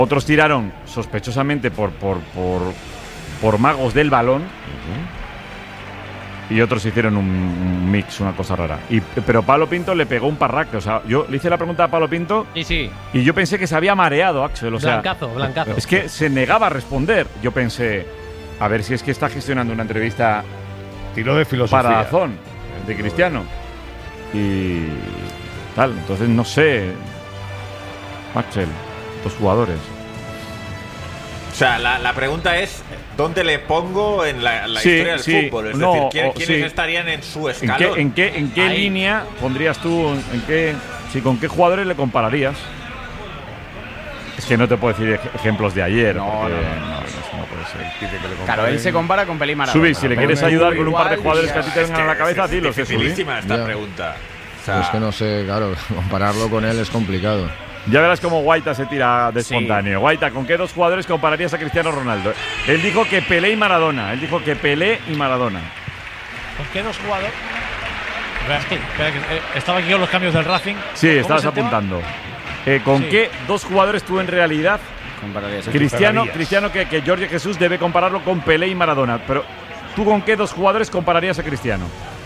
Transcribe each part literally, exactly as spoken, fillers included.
Otros tiraron sospechosamente por, por, por, por magos del balón. Uh-huh. Y otros hicieron un, un mix, una cosa rara. Y, pero Pablo Pinto le pegó un parraque. O sea, yo le hice la pregunta a Pablo Pinto. Y sí. Y yo pensé que se había mareado, Axel. O sea, blancazo, blancazo. Es que se negaba a responder. Yo pensé, a ver si es que está gestionando una entrevista. Tiro de filosofía. Para Dazón, de Cristiano. Y tal. Entonces, no sé. Axel, dos jugadores. O sea, la, la pregunta es, ¿dónde le pongo en la, la sí, historia del sí, fútbol? Es no, decir, ¿quién, o, ¿quiénes sí. estarían en su escalón? ¿En qué, en qué, en qué línea pondrías tú, en qué, sí, con qué jugadores le compararías? Es que no te puedo decir ej- ejemplos de ayer. No, porque, no, no, no, no, eso no puede ser. Claro, él se compara con Pelé y Maradona. Subi, si le quieres ayudar con un par de jugadores que a ti te Es vengan que a la cabeza, es dilo. Es dificilísima esta Ya. pregunta. O sea, Pues es que no sé, claro, compararlo con él es complicado. Ya verás cómo Guaita se tira de Sí. espontáneo. Guaita, ¿con qué dos jugadores compararías a Cristiano Ronaldo? Él dijo que Pelé y Maradona. Él dijo que Pelé y Maradona. ¿Con qué dos jugadores? Espera, es que- espera, que, eh, estaba aquí con los cambios del Racing. Sí, ¿Cómo estabas es el tema? apuntando. Eh, ¿Con Sí. qué dos jugadores tú en realidad, Compararías a Cristiano, compararías? Cristiano que, que Jorge Jesús debe compararlo con Pelé y Maradona? Pero ¿tú con qué dos jugadores compararías a Cristiano?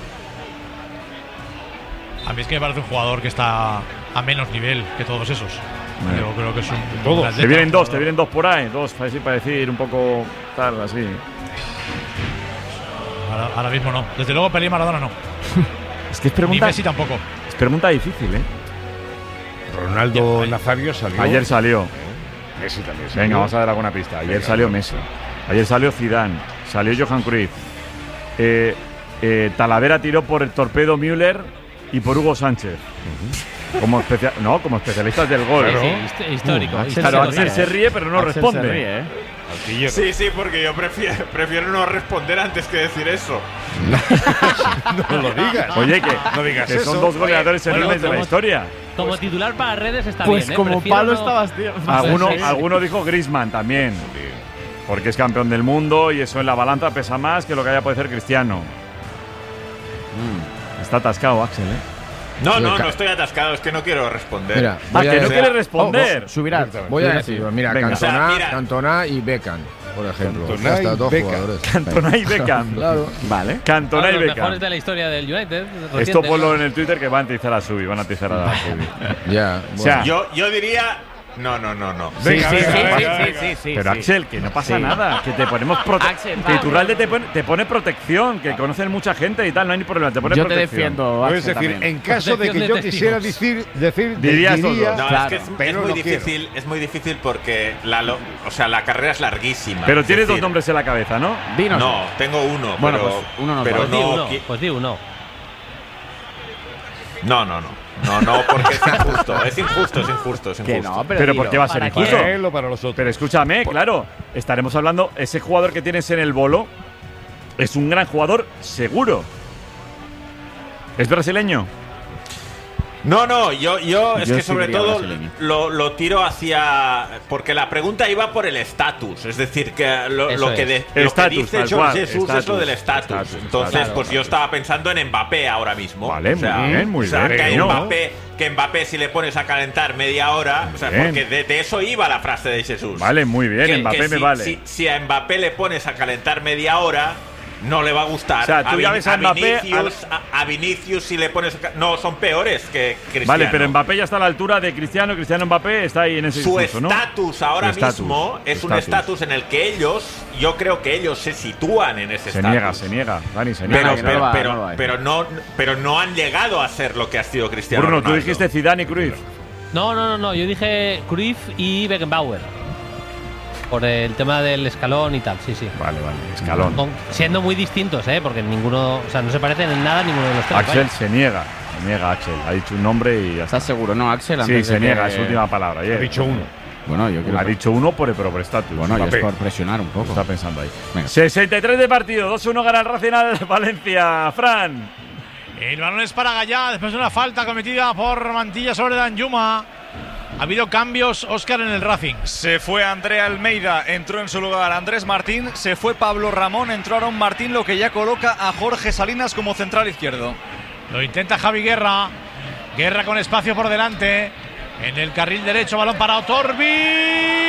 A mí es que me parece un jugador que está a menos nivel que todos esos. Bueno. Yo creo que es un. Todos. un atleta, Te vienen un dos, jugador. te vienen dos por ahí. Dos, así para decir un poco tal, así. Ahora, ahora mismo no. Desde luego, Pelé y Maradona no. Es que es Ni pregunta, Messi tampoco. es pregunta difícil, ¿eh? Ronaldo Ya, Nazario salió. Ayer salió. Messi también salió. Venga, vamos a dar alguna pista. Ayer Venga, salió no. Messi. Ayer salió Zidane. Salió Johan Cruyff. Eh, eh, Talavera tiró por el torpedo Müller y por Hugo Sánchez. Como especia- no, como especialistas del gol. Claro. Sí, hist- histórico. Uh, histórico. Claro, Axel se ríe, pero no Axel responde. se ríe, ¿eh? Artillero. sí, sí, porque yo prefiero, prefiero no responder antes que decir eso. No lo digas. Oye, que, No digas que eso. son dos goleadores Bueno, enormes de la como- historia. Como titular para redes está Pues bien, ¿eh? como Prefiero Pablo no- estabas, tío. Alguno, Sí, sí. alguno dijo Griezmann también. Porque es campeón del mundo y eso en la balanza pesa más que lo que haya podido hacer Cristiano. Está atascado, Axel, ¿eh? No, Sí, no, ca- no estoy atascado, es que no quiero responder. Mira, Ah, voy a que no decir- quiere responder. Oh, subirá. Voy a Sí, decir, mira, Venga. Cantona, O sea, mira. Cantona y Beckham, por ejemplo. Cantona Ya está, y dos Beckham. jugadores. Cantona y Beckham. Claro. Vale. Cantona Ahora, y los Beckham. mejores de la historia del United. Esto recientes, ponlo ¿no? en el Twitter que van a atizar a Subi, van a atizar a Subi. Ya, O sea, bueno. Yo, yo diría. No, no, no, no. Sí, Venga, sí, venga, sí, venga, sí, venga. sí, sí, Pero sí. Axel, que no pasa Sí. nada, que te ponemos prote- Axel, va. Iturralde te pone, te pone protección, que conocen mucha gente y tal, no hay ni problema, te pone Yo te protección. defiendo, Puedes Axel, decir, también. en caso de que Protección yo de quisiera testigos. decir, decir Dirías los diría, dos. No, Claro, es que es, pero es muy no quiero. difícil, es muy difícil porque la, lo- o sea, la carrera es larguísima. Pero Es tienes dos decir, nombres en la cabeza, ¿no? Dinos. No, tengo uno. Bueno, pero, pues uno nos pero vale. Pues di no, uno, qui- pues di uno. no, no, no. No, no, porque es injusto. Es injusto, es injusto, es Que injusto. no, pero, Pero dilo. ¿por qué va a ser ¿Para injusto? quién? para él o para los otros. Pero escúchame, claro, estaremos hablando, ese jugador que tienes en el bolo es un gran jugador seguro. ¿Es brasileño? No, no, yo, yo es Yo que sí sobre diría todo brasileño. lo, lo tiro hacia. Porque la pregunta iba por el estatus. Es decir, que lo, Eso lo que, es. de- lo que Estatus, dice tal George cual, Jesús es estatus, lo del estatus. estatus, Entonces, claro, pues yo estaba pensando en Mbappé ahora mismo. Vale, O sea, muy bien, muy o sea, bien. Que, Pero- Mbappé, que Mbappé, si le pones a calentar media hora. O sea, bien. porque de, de eso iba la frase de Jesús. Vale, muy bien, Que- Mbappé que me si, vale. Si, si a Mbappé le pones a calentar media hora, no le va a gustar. O sea, tú a, ya Vin- ves a Mbappé Vinicius, a, a Vinicius, si le pones. a ca- No, son peores que Cristiano. Vale, pero Mbappé ya está a la altura de Cristiano, Cristiano Mbappé está ahí en ese Su discurso, ¿no? estatus ahora Su estatus, mismo es su un estatus. estatus en el que ellos, yo creo que ellos se sitúan en ese Se estatus. niega, se niega, Dani, se niega. Pero, que no pero, lo va- pero, no lo hay. pero no, pero no han llegado a ser lo que ha sido Cristiano Bruno, tú Ronaldo. dijiste Zidane y Cruyff. No, no, no, no. Yo dije Cruyff y Beckenbauer. Por el tema del escalón y tal, sí, sí. Vale, vale, escalón. Con- siendo muy distintos, ¿eh? Porque ninguno. O sea, no se parecen en nada ninguno de los tres. Axel vaya. se niega, se niega Axel. Ha dicho un nombre y ya está. ¿Estás seguro, no, Axel? Sí, Antes se de niega, que- es su última palabra. Ha dicho uno. Bueno, yo creo Ha que- dicho uno por, pero por estatus. Bueno, ya es Mbappé. por presionar un poco. Está pensando ahí. Venga. sesenta y tres de partido, dos uno gana el Racing al Valencia. Fran. El balón es para Gallá después de una falta cometida por Mantilla sobre Danjuma. Ha habido cambios, Óscar, en el Racing. Se fue Andrea Almeida, entró en su lugar Andrés Martín, se fue Pablo Ramón, entró Aaron Martín, lo que ya coloca a Jorge Salinas como central izquierdo. Lo intenta Javi Guerra. Guerra con espacio por delante. En el carril derecho, balón para Otorbi.